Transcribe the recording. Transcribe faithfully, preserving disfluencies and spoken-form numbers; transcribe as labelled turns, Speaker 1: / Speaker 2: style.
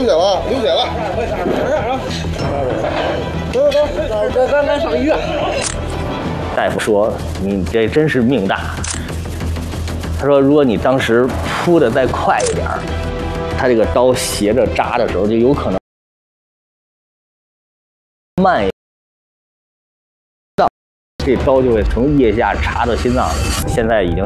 Speaker 1: 流血了，流血了。走走走，咱咱咱上医院。
Speaker 2: 大夫说你这真是命大。他说如果你当时扑的再快一点，他这个刀斜着扎的时候就有可能慢一点，这刀就会从腋下插到心脏里。现在已经。